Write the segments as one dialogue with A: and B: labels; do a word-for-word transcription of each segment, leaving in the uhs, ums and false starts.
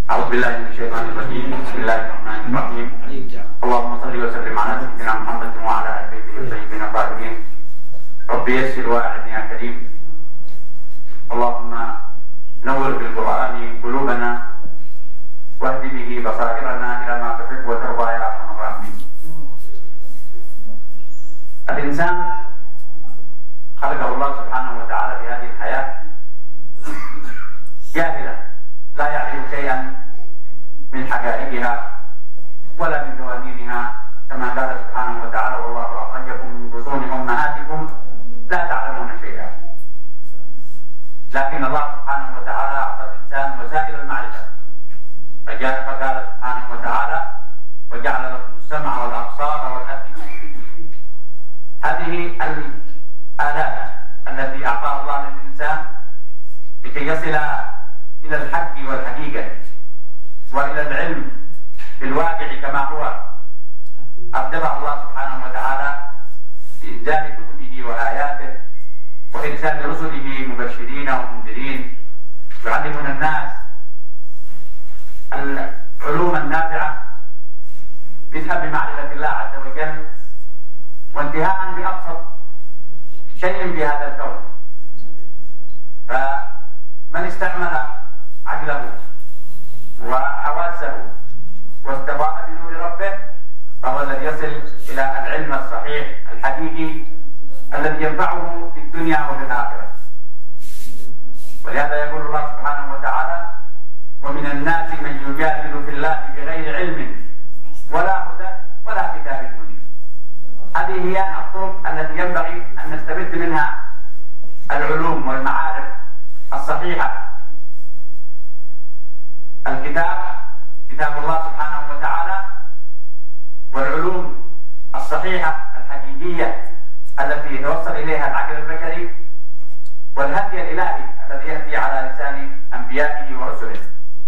A: أعوذ بالله من الشيطان الرجيم. بسم الله الرحمن الرحيم. اللهم صل وسلم على سيدنا محمد وعلى آل بيته الطيبين الطاهرين. رب يسر واعدني يا كريم. اللهم نور بالقرآن قلوبنا واهد به بصائرنا إلى ما تحب وترضى يا أرحم الراحمين. الإنسان خلقه الله سبحانه وتعالى في هذه الحياة جاهلا لا يعرف شيئا من حقائقها ولا من قوانينها، كما قال سبحانه وتعالى: والله أخرجكم من بطون أمهاتكم لا تعلمون شيئا. لكن الله سبحانه وتعالى أعطى الإنسان وسائل المعرفة، فجاء فقال سبحانه وتعالى: وجعل لكم السمع والأبصار والأفئدة. هذه الآلات التي أعطاها الله للإنسان لكي يصل إلى الحق والحقيقة وإلى العلم بالواقع كما هو، أبدلها الله سبحانه وتعالى بإنزال كتبه وآياته وإرسال رسله مبشرين ومنذرين يعلمون الناس العلوم النافعة، بدءا بمعرفة الله عز وجل وانتهاء بأبسط شيء في هذا الكون. فمن استعمل عقله وحواسه واستضاء بنور ربه فهو الذي يصل إلى العلم الصحيح الحقيقي الذي ينفعه في الدنيا وفي الآخرة. ولهذا يقول الله سبحانه وتعالى: ومن الناس من يجادل في الله بغير علم ولا هدى ولا كتاب منير. هذه هي الطرق التي ينبغي أن نستمد منها العلوم والمعارف الصحيحة. الكتاب كتاب الله سبحانه وتعالى، والعلوم الصحيحة الحقيقية التي يتوصل إليها العقل البشري، والهدي الإلهي الذي يأتي على لسان أنبيائه ورسله.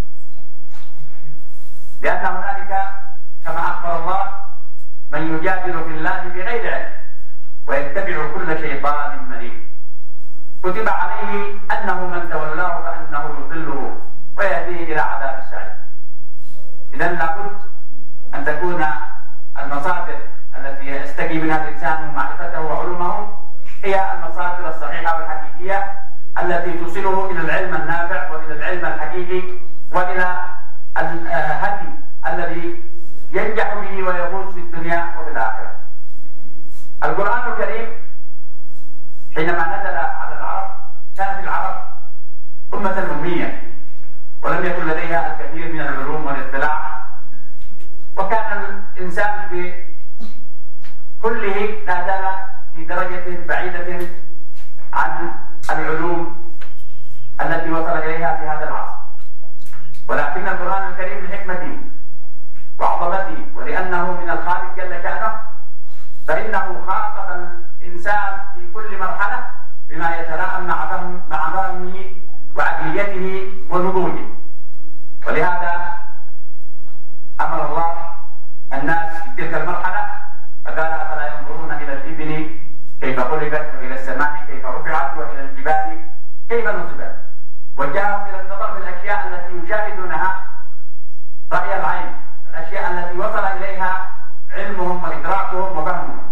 A: لأن هنالك كما أخبر الله من يجادل في الله بغير علم ويتبع كل شيطان مريد، كتب عليه أنه من تولاه فأنه يضله ويهديه إلى عذاب السعير. إذن لابد أن تكون المصادر التي يستقي منها الإنسان معرفته وعلومه هي المصادر الصحيحة والحقيقية التي توصله إلى العلم النافع وإلى العلم الحقيقي وإلى الهدي الذي ينجح به ويفوز في الدنيا وفي الآخرة. القرآن الكريم حينما نزل على العرب كانت العرب أمة أمية ولم يكن لديها الكثير من العلوم والاطلاع، وكان الإنسان بكله لا زال في درجة بعيدة عن العلوم التي وصل إليها في هذا العصر. ولكن القرآن الكريم لحكمته وعظمته ولأنه من الخالق جل شأنه فإنه خاطب الإنسان في كل مرحلة بما يتلائم مع فهم مع فهمه وعقليته ونضوجه. ولهذا أمر الله الناس في تلك المرحلة فقال: أفلا ينظرون إلى الإبل كيف خلقت، وإلى السماء كيف رفعت، وإلى الجبال كيف نصبت. وجاءهم إلى النظر في الأشياء التي يشاهدونها رأي العين، الأشياء التي وصل إليها علمهم وإدراكهم وفهمهم.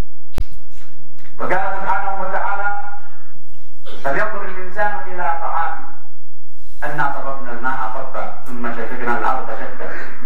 A: وقال سبحانه وتعالى: فلينظر الإنسان إلى طعامه أنا صببنا الماء صبا ثم شققنا الأرض شقا.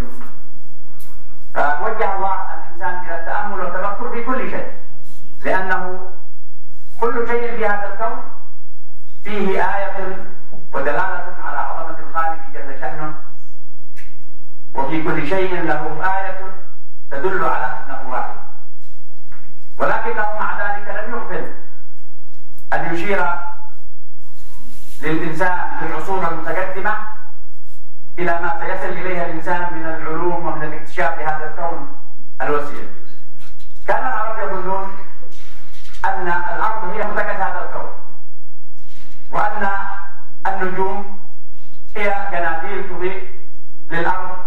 A: فوجه الله الإنسان إلى التأمل والتفكر في كل شيء، لأنه كل شيء في هذا الكون فيه آية ودلالة على عظمة الخالق جل شأنه، وفي كل شيء له آية تدل على أنه واحد. ولكنه مع ذلك لم يغفل أن يشير للإنسان في العصور المتقدمة إلى ما سيصل إليها الإنسان من العلوم ومن الاكتشاف لهذا الكون الوسيع. كان العرب يظنون أن الأرض هي مرتكز هذا الكون، وأن النجوم هي قناديل تضيء للأرض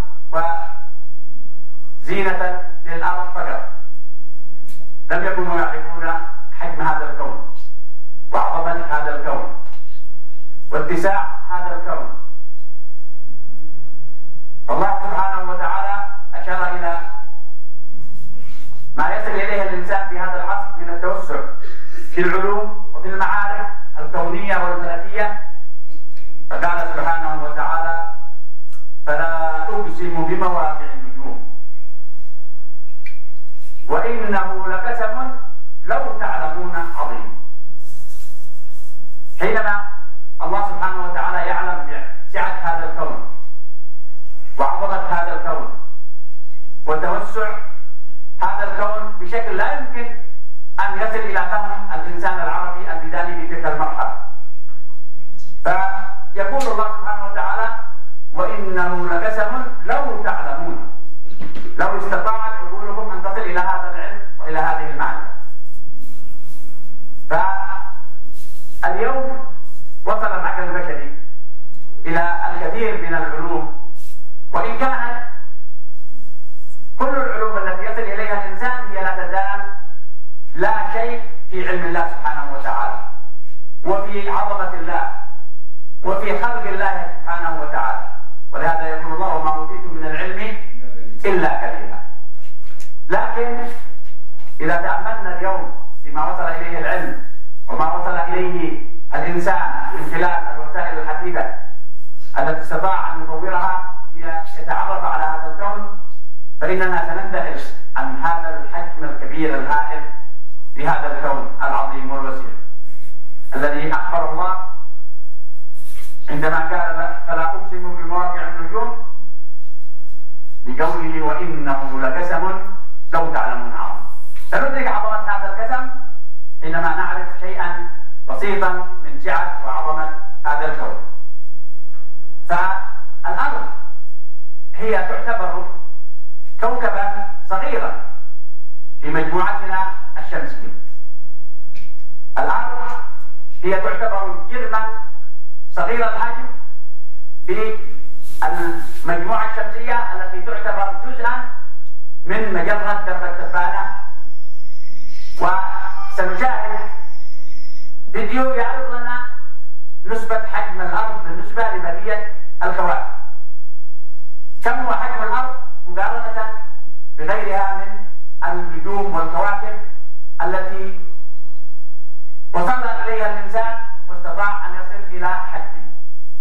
A: وزينة للأرض فقط. لم يكونوا يعرفون حجم هذا الكون وعظمة هذا الكون واتساع هذا الكون. في العلوم وفي المعارف الكونية والفلكية. فقال سبحانه وتعالى: فلا أقسم بمواقع النجوم وإنه لقسم لو تعلمون عظيم. حينما الله سبحانه وتعالى يعلم بسعة هذا الكون وعظمة هذا الكون وتوسع هذا الكون بشكل لا يمكن أن يصل إلى فهم الإنسان العربي البدائي بتلك المرحلة، فيقول الله سبحانه وتعالى: وإنه لقسم لو تعلمون، لو استطاعت عقولكم أن تصل إلى هذا العلم وإلى هذه المعرفة. فاليوم وصل العقل البشري إلى الكثير من العلوم، وإن كانت كل العلوم التي يصل إليها الإنسان هي لا تزال لا شيء في علم الله سبحانه وتعالى وفي عظمة الله وفي خلق الله سبحانه وتعالى. ولهذا يقول الله: وما أوتيتم من العلم إلا قليلا. لكن إذا تأملنا اليوم فيما وصل إليه العلم وما وصل إليه الإنسان من خلال الوسائل الحديثة التي استطاع أن يطورها ليتعرف على هذا الكون، فإننا سنندهش عن هذا الحجم الكبير الهائل لهذا الكون العظيم والوسيع الذي أخبر الله عندما قال: فلا أقسم بمواقع النجوم بقوله: وإنه لقسم لو تعلمون عظيم. سندرك عظمة هذا القسم حينما نعرف شيئا بسيطا من سعة وعظمة هذا الكون. فالأرض هي تعتبر كوكبا صغيرا في مجموعتنا الشمسية. الأرض هي تعتبر جرما صغير الحجم في المجموعة الشمسية التي تعتبر جزءا من مجرة درب التبانة. وسنشاهد فيديو يعرض لنا نسبة حجم الأرض بالنسبة لبقية الكواكب. كم هو حجم الأرض مقارنة بغيرها من النجوم والكواكب التي وصل إليها الإنسان واستطاع أن يصل إلى حجمه.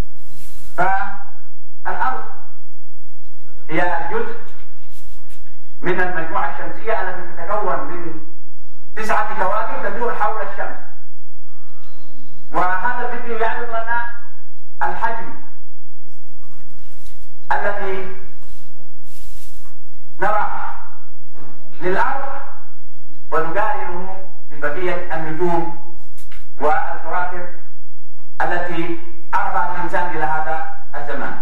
A: فالأرض هي جزء من المجموعة الشمسية التي تتكون من تسعة كواكب تدور حول الشمس. وهذا الفيديو يعرض لنا الحجم الذي نرى للأرض ونقارنه ببقية النجوم والكواكب التي عرفها الإنسان إلى هذا الزمان.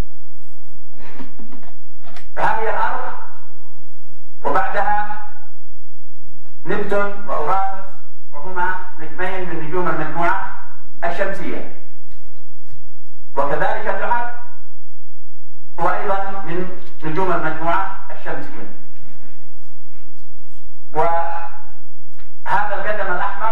A: فهذه الأرض وبعدها نبتون وأورانوس، وهما نجمين من نجوم المجموعة الشمسية. وكذلك زحل هو أيضا من نجوم المجموعة الشمسية. وهذا القدم الأحمر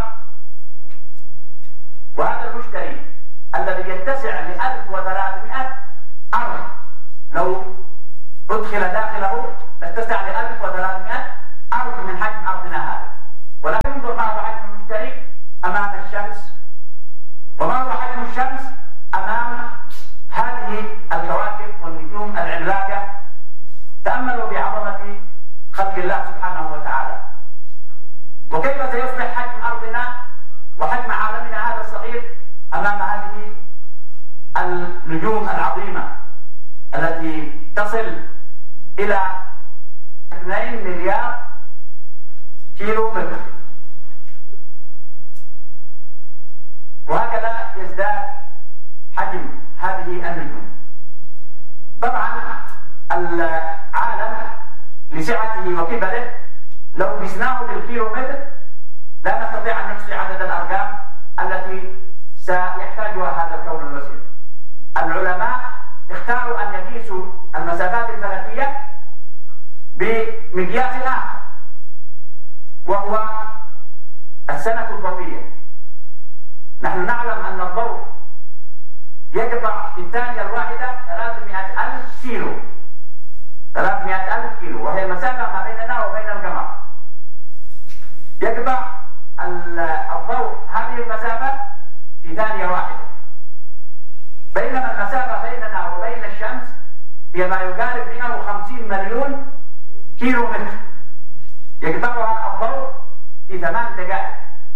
A: وهذا المشتري الذي يتسع ل ألف وثلاثمائة أرض، لو أدخل داخله تتسع ل ألف وثلاثمائة أرض من حجم أرضنا هذا. ولكن انظر ما هو حجم المشتري أمام الشمس وما هو حجم الشمس أمام هذه الكواكب والنجوم العملاقة. تأملوا في عظمة خلق الله سبحانه وتعالى، وكيف سيصبح حجم أرضنا وحجم عالمنا هذا الصغير أمام هذه النجوم العظيمة التي تصل إلى اثنين مليار كيلو متر. وهكذا يزداد حجم هذه النجوم. طبعا العالم لسعته وكبره لو قسناه بالكيلو متر لا نستطيع أن نحصي عدد الأرقام التي سيحتاجها هذا الكون الوسيع. العلماء اختاروا أن يقيسوا المسافات الفلكية بمقياس آخر وهو السنة الضوئية. نحن نعلم أن الضوء يقطع في الثانية الواحدة ثلاثمائة ألف كيلو ثلاثمائة ألف كيلو، وهي المسافة ما بيننا وبين القمر. يقطع الضوء هذه المسافة في ثانية واحدة، بينما المسافة بيننا وبين الشمس هي ما يقارب مئة وخمسين مليون كيلو متر، يقطعها الضوء في ثمان دقائق.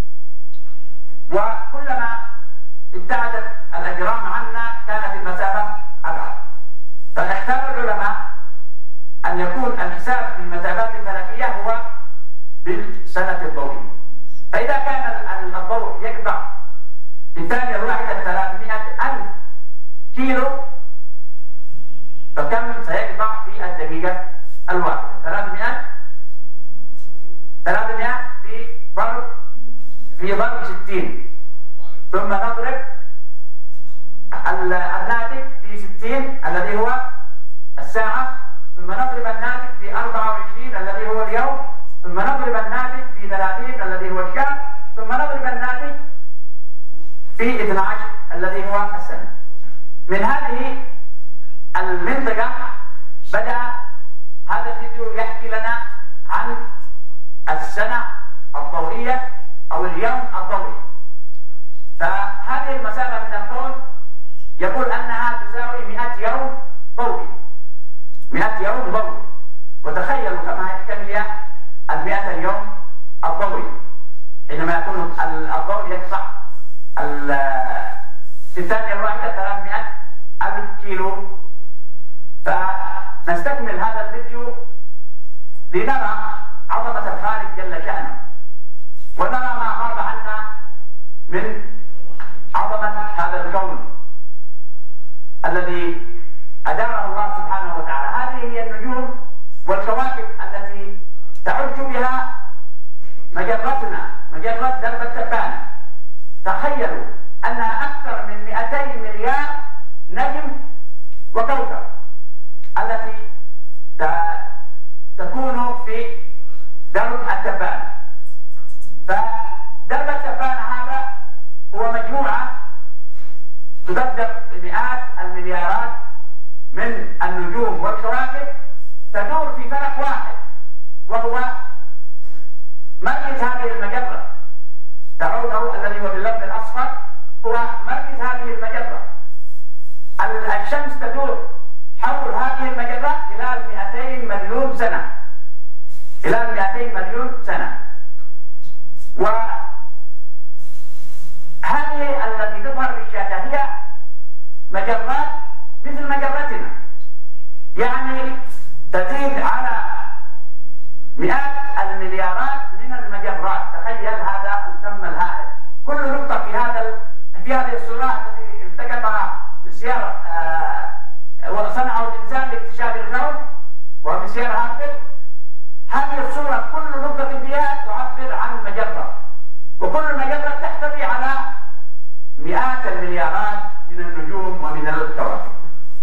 A: وكلما ابتعدت الأجرام عنا كانت المسافة أبعد. فاختار العلماء أن يكون الحساب في المسافات الفلكية هو بالسنة الضوئية. فإذا كان الضوء يقطع في الثانية الواحدة ثلاثمائة ألف كيلو، فكم سيقطع في الدقيقة الواحدة؟ ثلاثمائة ثلاثمائة في ضرب في ضرب ستين، ثم نضرب الناتج في ستين الذي هو الساعة، ثم نضرب الناتج في أربعة وعشرين الذي هو اليوم، ثم نضرب الناتج في ثلاثين الذي هو الشهر، ثم نضرب الناتج في اثني عشر الذي هو السنة. من هذه المنطقة بدأ هذا الفيديو يحكي لنا عن السنة الضوئية أو اليوم الضوئي. فهذه المسافة من الكون يقول أنها تساوي مئة يوم ضوئي، مئة يوم ضوئي. وتخيلوا كم هي المئة اليوم الضوئي حينما يكون الضوء يقطع في الثانية الواحدة ثلاثمائة ألف كيلو. فنستكمل هذا الفيديو لنرى عظمة الخالق جل شأنه، ونرى ما غاب عنا من عظمة هذا الكون الذي أداره الله سبحانه وتعالى. هذه هي النجوم والكواكب التي تعج بها مجرتنا، مجرة درب التبانة. تخيلوا أنها أكثر من مئتين مليار نجم وكوكب التي تكون في درب التبانة. فدرب التبانة هذا هو مجموعة تقدر بمئات المليارات من النجوم والكواكب تدور في فلك واحد، وهو مركز هذه المجرة. تعرفه الذي هو باللون الأصفر هو مركز هذه المجرة. الشمس تدور حول هذه المجرة خلال مئتين مليون سنة، خلال مئتين مليون سنة. وهذه التي تظهر في الشاشة هي مجرات مثل مجرتنا، يعني تزيد على مئات المليارات من المجرات. تخيل هذا الكم الهائل. كل نقطة في هذا في هذه الصورة التي التقطها مسيار وصنعه الإنسان لاكتشاف الكون وهو مسيار هابل. هذه الصورة كل نقطة فيها تعبر عن مجرة، وكل مجرة تحتوي على مئات المليارات من النجوم ومن الكواكب.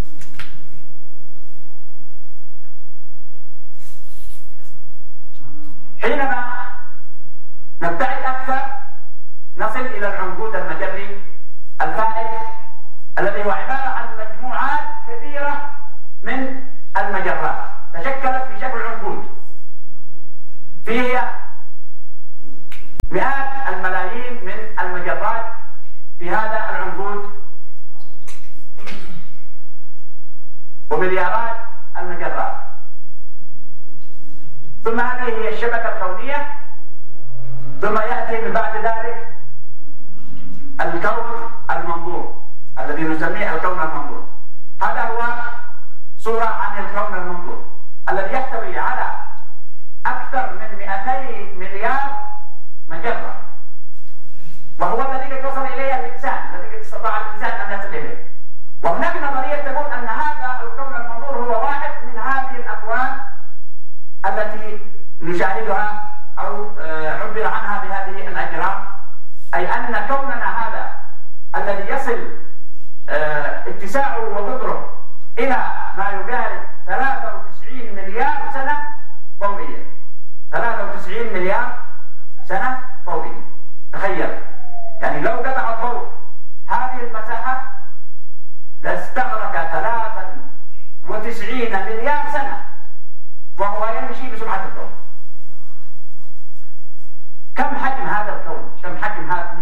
A: حينما نبتعد أكثر نصل إلى العنقود المجري الفائج الذي هو عبارة عن مجموعات كبيرة من المجرات تشكلت في شكل عنقود، فيه مئات الملايين من المجرات في هذا العنقود ومليارات المجرات. ثم هذه هي الشبكة الكونية، ثم يأتي من بعد ذلك الكون المنظور الذي نسميه الكون المنظور. هذا هو صورة عن الكون المنظور الذي يحتوي على أكثر من مئتين مليار مجرة، وهو الذي قد وصل إليه الإنسان، الذي قد استطاع الإنسان أن يصل إليه. وهناك نظرية تقول أن هذا الكون المنظور هو واحد من هذه الأكوان التي نشاهدها أو عبر عنها بهذه الأجرام، أي أن كوننا هذا الذي يصل اتساعه وقطره إلى ما يقارب ثلاثة وتسعين مليار سنة ضوئية، ثلاثة وتسعين مليار سنة ضوئية. تخيل، يعني لو قطع الضوء هذه المساحة لاستغرق ثلاثة وتسعين مليار سنة وهو يمشي بسرعة الضوء. كم حجم هذا الكون، كم حجم هذه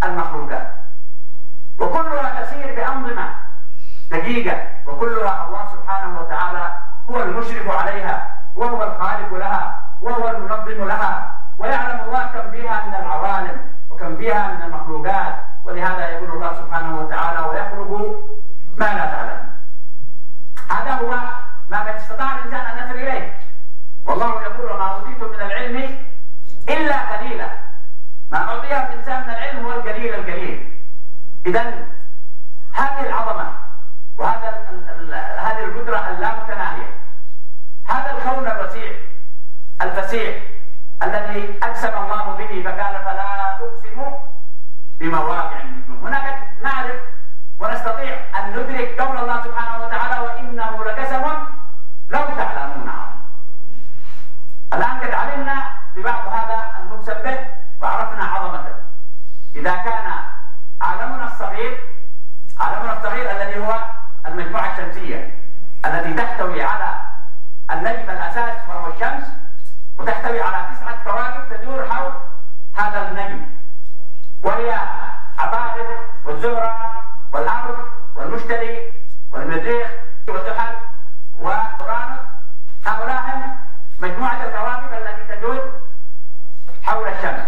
A: المخلوقات، وكلها تسير بأنظمة دقيقة، وكلها الله سبحانه وتعالى هو المشرف عليها وهو الخالق لها وهو المنظم لها، ويعلم الله كم فيها من العوالم وكم فيها من المخلوقات، ولهذا يقول الله سبحانه وتعالى ويخلق ما لا تعلم. هذا هو ما قد استطاع الإنسان أن يصل إليه، والله يقول وما أوتيتم من العلم إلا قليلا. ما أعطيه الإنسان من العلم هو القليل القليل. إذن هذه العظمة وهذا هذه القدرة اللامتناهية، هذا الكون الوسيع الفسيح الذي أقسم الله به فقال فلا أقسم بمواقع النجوم. هنا قد نعرف ونستطيع أن ندرك قول الله سبحانه وتعالى وإنه لقسم لو تعلمون عظيم. الآن قد علمنا ببعض هذا المقسم به وعرفنا عظمته. إذا كان عالمنا الصغير عالمنا الصغير الذي هو المجموعة الشمسية التي تحتوي على النجم الأساس وهو الشمس، وتحتوي على تسعة كواكب تدور حول هذا النجم، وهي عطارد والزهرة والأرض والمشتري والمريخ وزحل وأورانوس. هؤلاء هم مجموعة الكواكب التي تدور حول الشمس.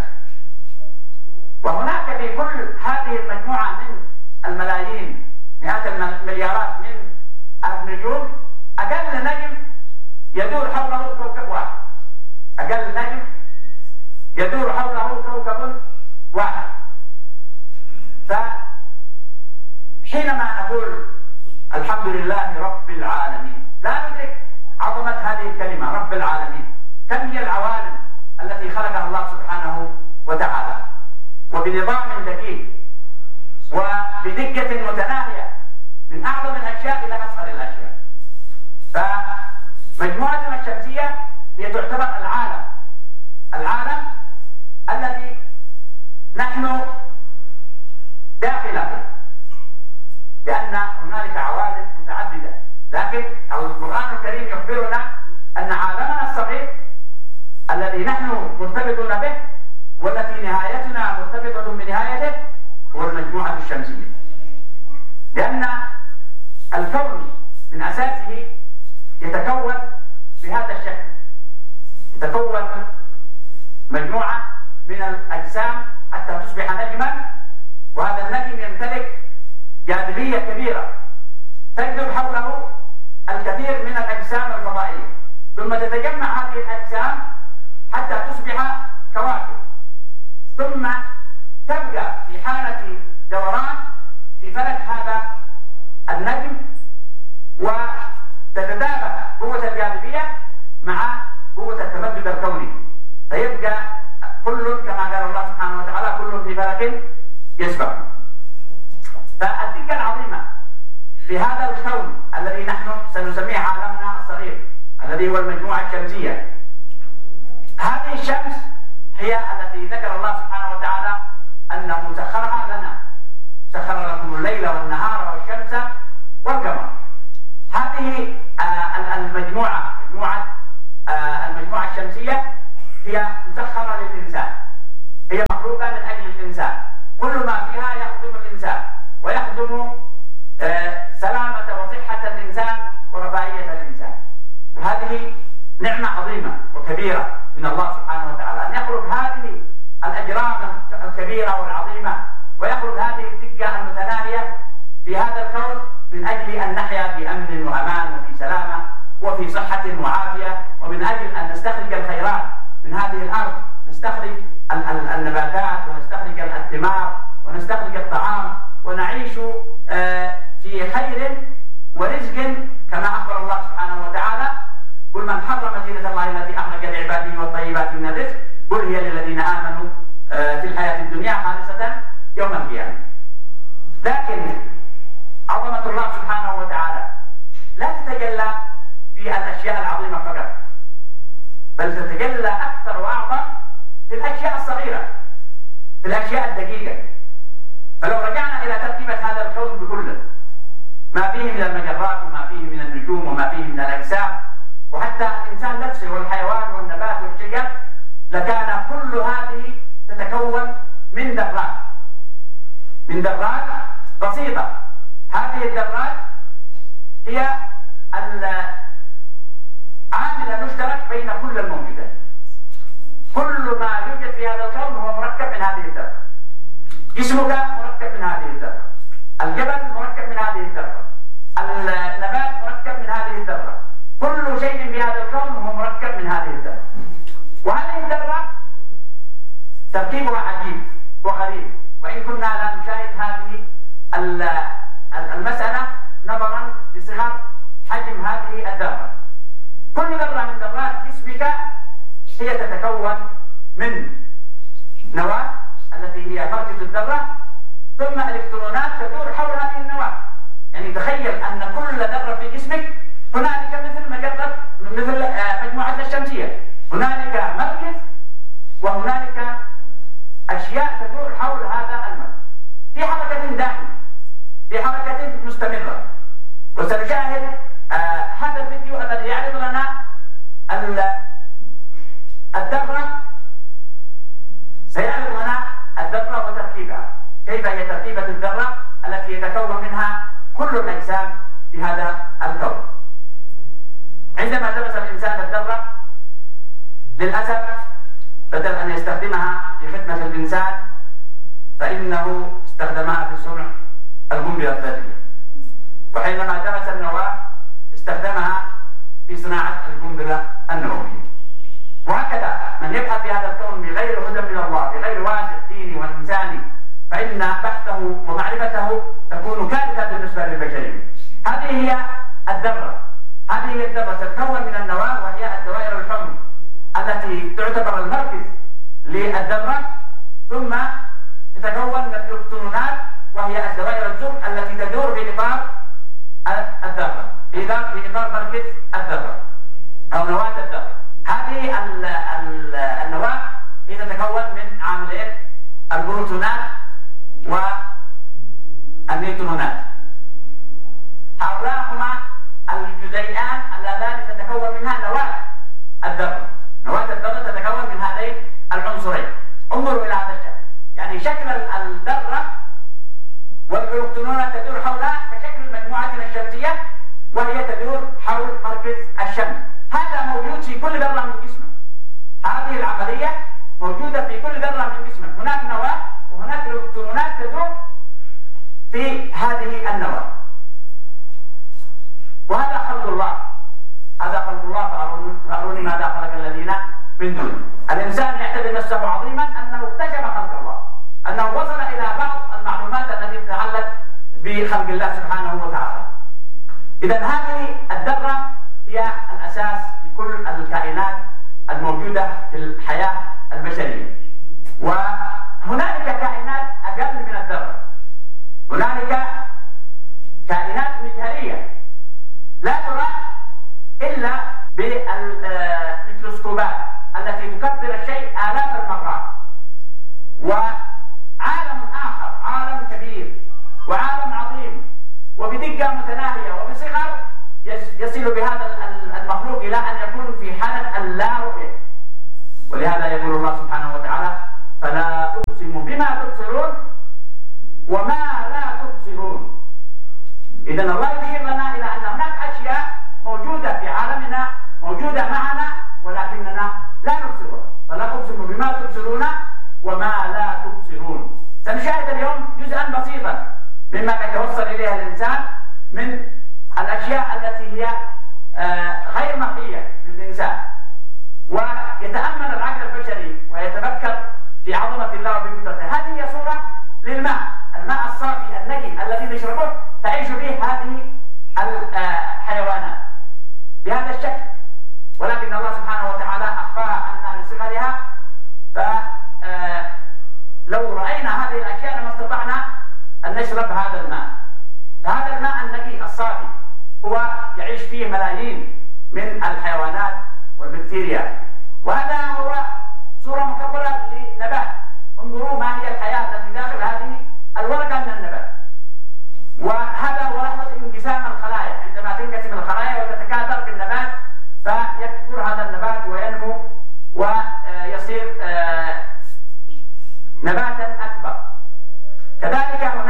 A: وهناك في كل هذه المجموعة من الملايين مئات المليارات من النجوم أقل نجم يدور حوله كوكب واحد، أقل نجم يدور حوله كوكب واحد. فحينما نقول الحمد لله رب العالمين لا ندرك عظمة هذه الكلمة رب العالمين، كم هي العوالم التي خلقها الله سبحانه وتعالى، وبنظام دقيق وبدقة متناهية من أعظم الأشياء إلى أصغر الأشياء. فمجموعتنا الشمسية هي تعتبر العالم العالم الذي نحن داخله، لأن هنالك عوالم متعددة، لكن القرآن الكريم يخبرنا أن عالمنا الصغير الذي نحن مرتبطون به والتي نهايتنا مرتبطة بنهايته هو المجموعة الشمسية، لأن الكون من أساسه يتكون بهذا الشكل، يتكون مجموعة من الأجسام حتى تصبح نجما، وهذا النجم يمتلك جاذبية كبيرة تجذب حوله الكثير من الأجسام الفضائية، ثم تتجمع هذه الأجسام حتى تصبح كواكب، ثم تبقى في حالة دوران في فلك هذا النجم، وتتدافع قوة الجاذبية مع قوة التمدد الكوني، فيبقى كل كما قال الله سبحانه وتعالى كل في فلك يسبح. فالدقة العظيمة في هذا الكون الذي نحن سنسميه عالمنا الصغير الذي هو المجموعة الشمسية، هذه الشمس هي التي ذكر الله سبحانه وتعالى أنه سخرها لنا، سخر لكم الليل والنهار والشمس والقمر. هذه المجموعة مجموعة المجموعة الشمسية هي مسخرة للإنسان، هي مخلوقة من أجل الإنسان، كل ما فيها يخدم الإنسان ويخدم سلامة وصحة الإنسان ورفاهية الإنسان. وهذه نعمة عظيمة وكبيرة من الله سبحانه وتعالى أن يخلق هذه الأجرام الكبيرة والعظيمة ويخلق هذه الدقة المتناهية في هذا الكون من أجل أن نحيا في أمن وأمان وفي سلامة وفي صحة وعافية، ومن أجل أن نستخرج الخيرات من هذه الأرض، نستخرج النباتات ونستخرج الثمار ونستخرج الطعام ونعيش في خير ورزق كما أخبر الله سبحانه وتعالى قل من حرم زينة الله التي أخرج لعباده والطيبات من الرزق قل هي للذين آمنوا في الحياة الدنيا خالصة يوم القيامة. لكن عظمة الله سبحانه وتعالى لا تتجلى في الأشياء العظيمة فقط، بل تتجلى أكثر وأعظم في الأشياء الصغيرة، في الأشياء الدقيقة. فلو رجعنا إلى تركيبة هذا الكون بكله، ما فيه من المجرات وما فيه من النجوم وما فيه من الأجسام وحتى الإنسان نفسه والحيوان والنبات والشجر، لكان كل هذه تتكون من ذرات، من ذرات بسيطة. هذه الذرات هي العامل المشترك بين كل الموجودات. كل ما يوجد في هذا الكون هو مركب من هذه الذرة. جسمك مركب من هذه الذرة، الجبل مركب من هذه الذرة، النبات مركب من هذه الذرة، كل شيء في هذا الكون هو مركب من هذه الذرة. وهذه الذرة تركيبها عجيب وغريب، وإن كنا لا نشاهد هذه المسألة نظرا لصغر حجم هذه الذرة. كل ذرة من ذرات جسمك هي تتكون من نواة التي هي مركز الذرة، ثم الكترونات تدور حول هذه النواة. يعني تخيل أن كل ذرة في جسمك هنالك مثل مجرة مثل مجموعة الشمسية، هنالك مركز وهنالك أشياء تدور حول هذا المركز في حركة دائمة، في حركة مستمرة. وسنشاهد آه هذا الفيديو الذي يعرض لنا الذرة، سيعرض لنا الذرة وتركيبها، كيف هي تركيبة الذرة التي يتكون منها كل الأجسام في هذا الكون. عندما درس الإنسان الذرة للأسف بدل أن يستخدمها في خدمة الإنسان فإنه استخدمها في صنع القنبلة الذرية، وحينما درس النواة استخدمها في صناعة القنبلة النووية. وهكذا من يبحث في هذا الكون بغير هدى من الله، بغير واسع ديني وإنساني، فإن بحثه ومعرفته تكون كارثة بالنسبة للبشرية. هذه هي الذرة، هذه هي الذرة تتكون من النواة وهي الدوائر الحمر التي تعتبر المركز للذرة، ثم تتكون من الإلكترونات وهي الدوائر الزر التي تدور في إطار الذرة، في إطار مركز الذرة أو نواة الذرة. هذه النواة هي تتكون من عاملين، البروتونات والنيوترونات. هؤلاء هما الجزيئان اللذان تتكون منها نواة الذرة. نواة الذرة تتكون من هذين العنصرين. انظروا إلى هذا الشكل، يعني شكل الذرة والإلكترونات تدور حولها كشكل مجموعتنا الشمسية وهي تدور حول مركز الشمس. هذا موجود في كل ذرة من جسمك. هذه العملية موجودة في كل ذرة من جسمك. هناك نواة وهناك إلكترونات تدور في هذه النواة. وهذا خلق الله، هذا خلق الله، فأروني ماذا خلق الذين من دونه. الإنسان يعتبر نفسه عظيما أنه اكتشف خلق الله، أنه وصل إلى بعض المعلومات التي تتعلق بخلق الله سبحانه وتعالى. إذن هذه الذرة هي الأساس لكل الكائنات الموجودة في الحياة البشرية. وهنالك كائنات أقل من الذرة، هنالك كائنات مجهرية لا ترى إلا بالميكروسكوبات التي تكبر الشيء آلاف المرات. وعالم آخر، عالم كبير وعالم عظيم وبدقة متناهية وبصغر يصل بهذا المخلوق إلى أن يكون في حالة اللا رؤية. ولهذا يقول الله سبحانه وتعالى: فلا أقسم بما تبصرون وما لا تبصرون. إذن الله يشير لنا إلى أن هناك أشياء موجودة في عالمنا، موجودة معنا، ولكننا لا نبصرها. فلا أقسم بما تبصرون وما لا تبصرون. سنشاهد اليوم جزءا بسيطا مما يتوصل إليها الإنسان من الأشياء التي هي غير مرئية للإنسان، ويتأمل العقل البشري ويتفكر في عظمة الله وبقدرته. هذه هي صورة للماء، الماء الصافي النقي الذي نشربه تعيش فيه هذه الحيوانات بهذا الشكل، ولكن الله سبحانه وتعالى أخفاها عنها لصغرها. فلو رأينا هذه الأشياء لما استطعنا أن نشرب هذا الماء. فهذا الماء النقي الصافي هو يعيش فيه ملايين من الحيوانات والبكتيريا، وهذا هو صورة مكبرة لنبات. انظروا ما هي الحياة التي داخل هذه الورقة من النبات. وهذا هو لحظة انقسام الخلايا، عندما تنقسم الخلايا وتتكاثر في النبات فيكبر هذا النبات وينمو ويصير نباتا أكبر. كذلك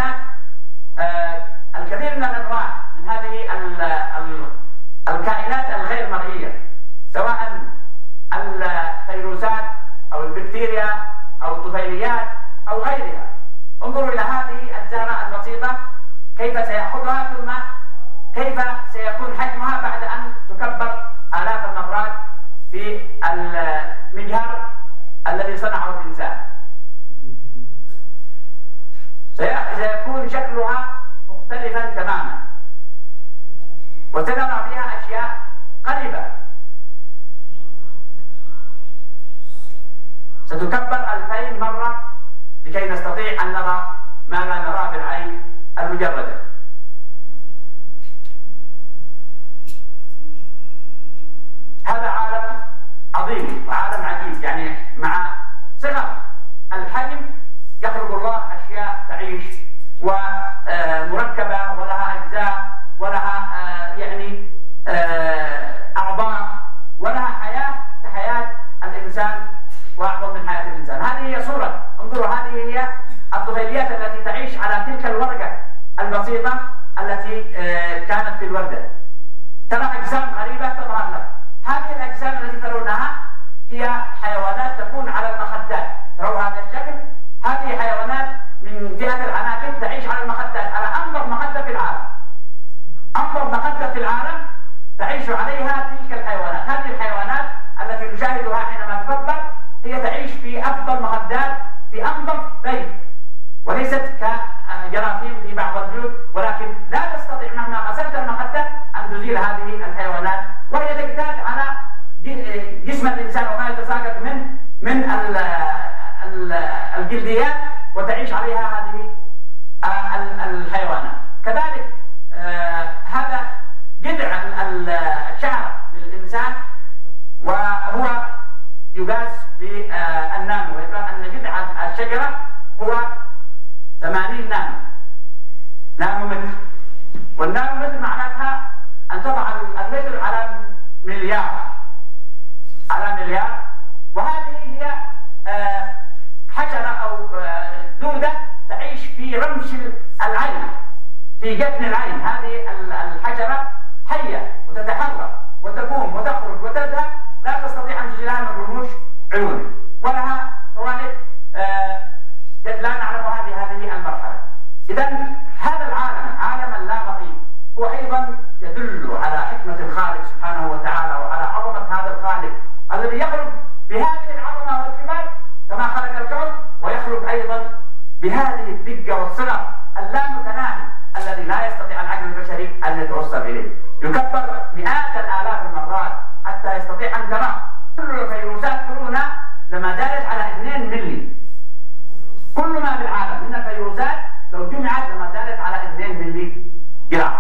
A: سيأخذها، ثم كيف سيكون حجمها بعد أن تكبر آلاف المرات في المجهر الذي صنعه الإنسان. سيكون شكلها مختلفا تماما، وسنرى فيها أشياء قريبة. ستكبر ألفين مرة لكي نستطيع أن نرى ما لا نراه بالعين المجردة. هذا عالم عظيم وعالم عجيب، يعني مع صغر الحجم يخلق الله أشياء تعيش ومركبة ولها أجزاء ولها يعني أعضاء ولها حياة كحياة الإنسان وأعظم من حياة الإنسان. هذه هي صورة، انظروا، هذه هي الطفيليات التي تعيش على تلك الورقة البسيطة التي كانت في الوردة. ترى أجسام غريبة تظهر لك. هذه الأجسام التي ترونها هي حيوانات تكون على المخدات. تروا هذا الشكل؟ هذه حيوانات من جهة العناكب تعيش على المخدات، على أنظف مخدة في العالم. أنظف مخدة في العالم تعيش عليها تلك الحيوانات. هذه الحيوانات التي نشاهدها حينما تكبر هي تعيش في أفضل مخدات في أنظف بيت، وليست كجراثيم في بعض البيوت، ولكن لا تستطيع مهما غسلت المخدة أن تزيل هذه الحيوانات، وهي تجتاز على جسم الإنسان وما يتساقط من من الجلديات وتعيش عليها هذه الحيوانات. كذلك هذا جذع الشعر للإنسان، وهو يقاس بالنانو، ويقال أن جذع الشجرة هو ثمانين نانو نانو متر، والنانو متر معناتها أن تضع المتر على مليار على مليار. وهذه هي حشرة أو دودة تعيش في رمش العين، في جفن العين. هذه الحشرة حية وتتحرك وتقوم وتخرج وتذهب، لا تستطيع أن تزيلها من رموش عيونه، ولها فوائد قد لا نعلمها في هذه المرحلة. إذن هذا العالم عالم لا مطيب، هو أيضا يدل على حكمة الخالق سبحانه وتعالى وعلى عظمة هذا الخالق الذي يخلق بهذه العظمة والكبر كما خلق الكون، ويخلق أيضا بهذه الدقة والصغر اللامتناهي الذي لا يستطيع العقل البشري أن يتوصل إليه. يكبر مئات الآلاف المرات حتى يستطيع أن ترى كل الفيروسات كورونا لما زالت على اثنين ملي. كل ما في العالم من الفيروسات لو جمعت لما زالت على اثنين ملي جرام.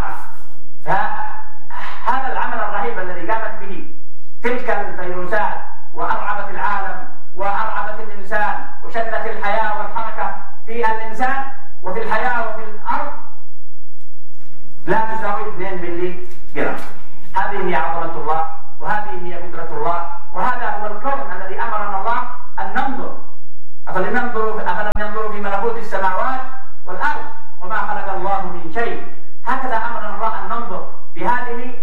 A: فهذا العمل الرهيب الذي قامت به تلك الفيروسات وأرعبت العالم وأرعبت الإنسان وشلت الحياة والحركة في الإنسان وفي الحياة وفي الأرض لا تساوي اثنين ملي جرام. هذه هي عظمة الله، وهذه هي قدرة الله، وهذا هو الكون الذي أمرنا الله أن ننظر. أفلم ينظروا أفلم ينظروا في ملكوت السماوات والأرض وما خلق الله من شيء. هكذا أمرنا الله أن ننظر في هذه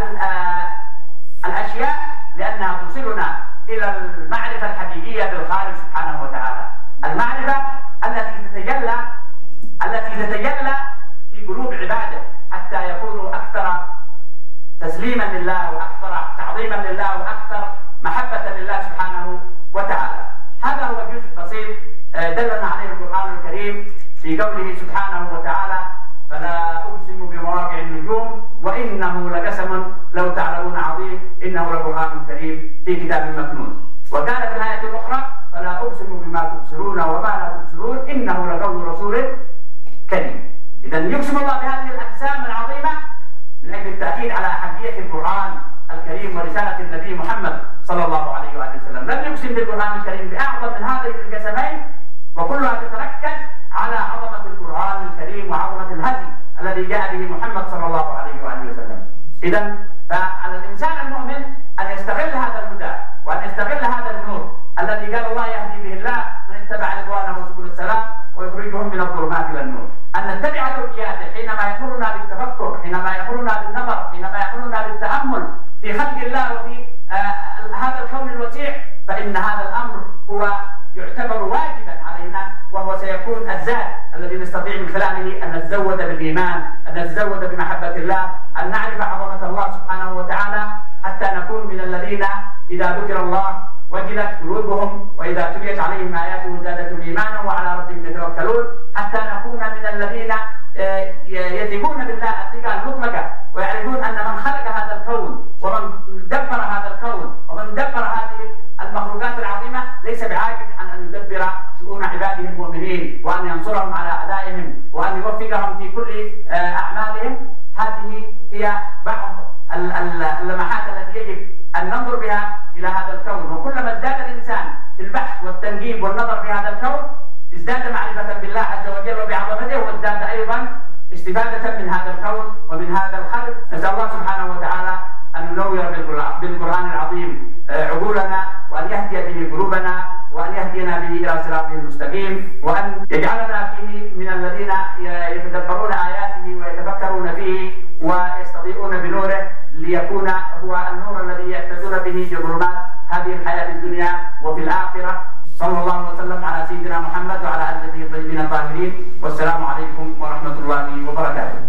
A: الأشياء لأنها توصلنا إلى المعرفة الحقيقية بالخالق سبحانه وتعالى، المعرفة التي تتجلى التي تتجلى في قلوب عباده حتى يكونوا أكثر تسليما لله وأكثر تعظيما لله وأكثر محبة لله سبحانه وتعالى. هذا هو جزء بسيط دلنا عليه القرآن الكريم في قوله سبحانه وتعالى: فلا أقسم بمواقع النجوم وإنه لقسم لو تعلمون عظيم إنه لقرآن كريم في كتاب مكنون. وقال في الآية الأخرى: فلا أقسم بما تبصرون وما لا تبصرون إنه لقول رسول كريم. إذا يقسم الله بهذه الأقسام العظيمة من أجل التأكيد على أهمية القرآن الكريم ورسالة النبي محمد صلى الله عليه وآله وسلم. لم يقسم بالقرآن الكريم بأعظم من هذه القسمين، وكلها تتركز على عظمة القرآن الكريم وعظمة الهدي الذي جاء به محمد صلى الله عليه وآله وسلم. إذا فعلى الإنسان المؤمن أن يستغل هذا الهدى وأن يستغل هذا النور الذي قال الله يهدي به الله من اتبع رضوانه سبل السلام ويخرجهم من الظلمات إلى النور. أن نتبع توجيهاته حينما يأمرنا بالتفكر، حينما يأمرنا بالنظر، حينما يأمرنا بالتأمل في خلق الله وفي آه هذا الكون الوسيع، فإن هذا الأمر هو يعتبر واجبا علينا، وهو سيكون الزاد الذي نستطيع من خلاله أن نتزود بالإيمان نتزود بمحبة الله، أن نعرف عظمة الله سبحانه وتعالى، حتى نكون من الذين إذا ذكر الله وجلت قلوبهم، وإذا تليت عليهم آياته زادتهم إيمانا وعلى ربهم يتوكلون، حتى نكون من الذين يثقون بالله الثقة المطلقة، ويعرفون أن من خلق هذا الكون ومن دبر هذا الكون ومن دبر هذه المخلوقات العظيمة ليس بعاجز عن أن يدبر شؤون عباده المؤمنين، وأن ينصرهم على أعدائهم، وأن يوفقهم في كل أعمالهم. هذه هي بعض اللمحات التي يجب أن ننظر بها إلى هذا الكون. وكلما ازداد الإنسان في البحث والتنجيب والنظر في هذا الكون ازداد معرفة بالله عز وجل وبعظمته، وازداد أيضا استفادة من هذا الكون ومن هذا الخلق. نسأل الله سبحانه وتعالى أن ننور بالقرآن العظيم عقولنا، وأن يهدي به قلوبنا، وأن يهدينا به إلى صراطه المستقيم، وأن يجعلنا فيه من الذين يتدبرون آياته ويتفكرون فيه ويستضيئون بنوره، ليكون هو النور الذي يهتدون به في ظلمات هذه الحياة الدنيا وفي الآخرة. صلى الله وسلم على سيدنا محمد وعلى آله الطيبين الطاهرين، والسلام عليكم ورحمة الله وبركاته.